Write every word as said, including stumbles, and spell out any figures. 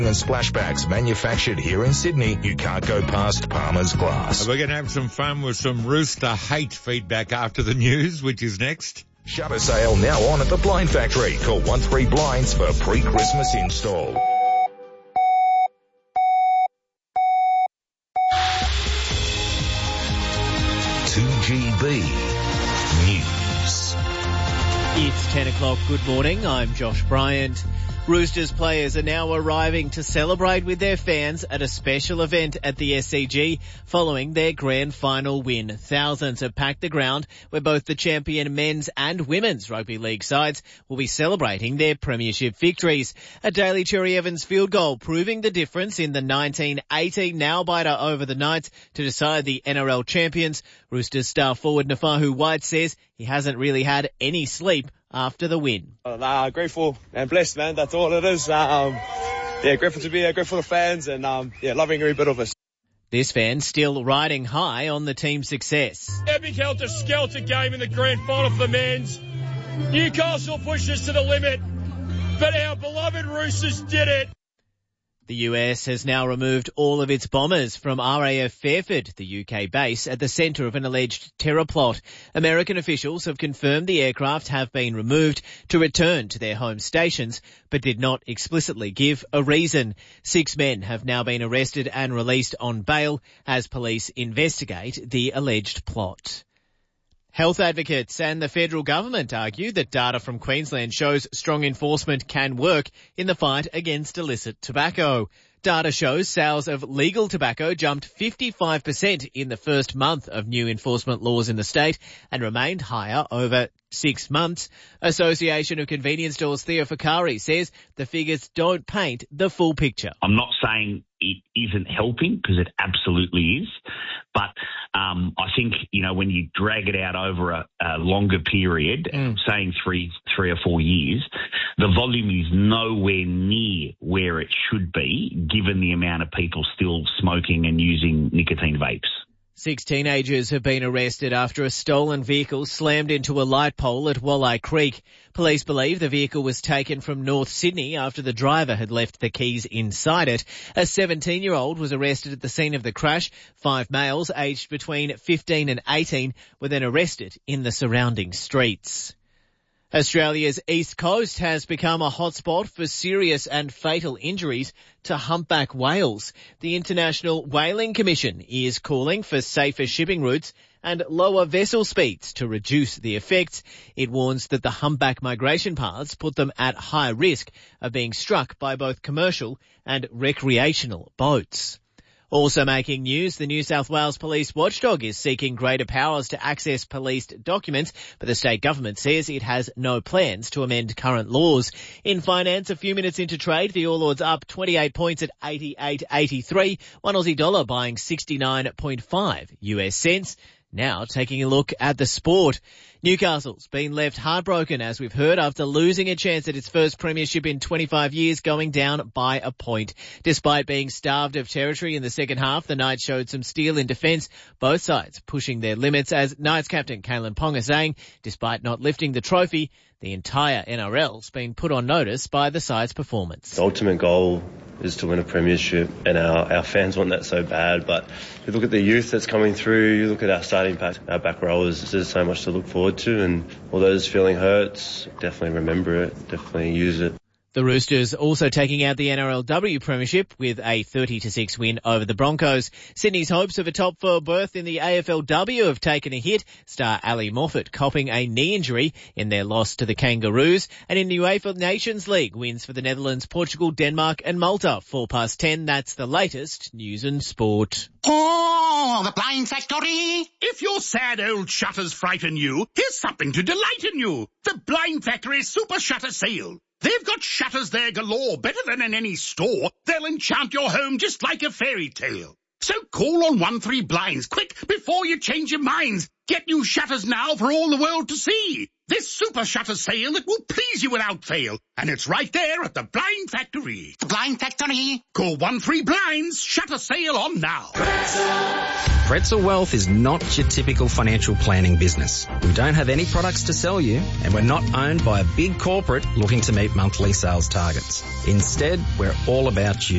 and splashbacks manufactured here in Sydney. You can't go past Palmer's Glass. We're going to have some fun with some Rooster hate feedback after the news, which is next. Shutter sale now on at the Blind Factory. Call one three Blinds for pre-Christmas install. two G B News. It's ten o'clock. Good morning. I'm Josh Bryant. Roosters players are now arriving to celebrate with their fans at a special event at the S C G following their grand final win. Thousands have packed the ground where both the champion men's and women's rugby league sides will be celebrating their premiership victories. A Daly Cherry Evans field goal proving the difference in the nineteen eighty nail-biter over the Knights to decide the N R L champions. Roosters star forward Nafahu White says he hasn't really had any sleep after the win. Uh, grateful and blessed, man. That's all it is. Um, yeah, grateful to be here, grateful to fans, and um, yeah, loving every bit of it. This fan still riding high on the team's success. Epic helter-skelter game in the grand final for the men's. Newcastle pushed us to the limit, but our beloved Roosters did it. The U S has now removed all of its bombers from R A F Fairford, the U K base, at the centre of an alleged terror plot. American officials have confirmed the aircraft have been removed to return to their home stations, but did not explicitly give a reason. Six men have now been arrested and released on bail as police investigate the alleged plot. Health advocates and the federal government argue that data from Queensland shows strong enforcement can work in the fight against illicit tobacco. Data shows sales of legal tobacco jumped fifty-five percent in the first month of new enforcement laws in the state and remained higher over six months. Association of Convenience Stores Theo Fakari says the figures don't paint the full picture. I'm not saying it isn't helping, because it absolutely is. But um, I think, you know, when you drag it out over a, a longer period, mm. saying three, three or four years, the volume is nowhere near where it should be, given the amount of people still smoking and using nicotine vapes. Six teenagers have been arrested after a stolen vehicle slammed into a light pole at Walleye Creek. Police believe the vehicle was taken from North Sydney after the driver had left the keys inside it. A seventeen-year-old was arrested at the scene of the crash. Five males aged between fifteen and eighteen were then arrested in the surrounding streets. Australia's east coast has become a hotspot for serious and fatal injuries to humpback whales. The International Whaling Commission is calling for safer shipping routes and lower vessel speeds to reduce the effects. It warns that the humpback migration paths put them at high risk of being struck by both commercial and recreational boats. Also making news, the New South Wales Police Watchdog is seeking greater powers to access policed documents, but the state government says it has no plans to amend current laws. In finance, a few minutes into trade, the All Ords up twenty-eight points at eighty-eight eighty-three, one Aussie dollar buying sixty-nine point five U S cents. Now taking a look at the sport. Newcastle's been left heartbroken, as we've heard, after losing a chance at its first premiership in twenty-five years, going down by a point. Despite being starved of territory in the second half, the Knights showed some steel in defence, both sides pushing their limits, as Knights captain Kalen Ponga saying, despite not lifting the trophy, the entire N R L's been put on notice by the side's performance. The ultimate goal is to win a premiership, and our, our fans want that so bad. But you look at the youth that's coming through, you look at our starting pack, our back rowers, there's so much to look forward to, and all those feeling hurts, definitely remember it, definitely use it. The Roosters also taking out the N R L W premiership with a thirty to six win over the Broncos. Sydney's hopes of a top four berth in the A F L W have taken a hit. Star Ali Moffat copping a knee injury in their loss to the Kangaroos. And in the UEFA Nations League, wins for the Netherlands, Portugal, Denmark and Malta. Four past ten, that's the latest news and sport. Oh, the Blind Factory! If your sad old shutters frighten you, here's something to delight in you. The Blind Factory Super Shutter Sale. They've got shutters there galore, better than in any store. They'll enchant your home just like a fairy tale. So call on one three Blinds, quick, before you change your minds. Get new shutters now for all the world to see. This super shutter sale that will please you without fail. And it's right there at the Blind Factory. The Blind Factory. Call one three Blinds, shutter sale on now. Pretzel Wealth is not your typical financial planning business. We don't have any products to sell you, and we're not owned by a big corporate looking to meet monthly sales targets. Instead, we're all about you.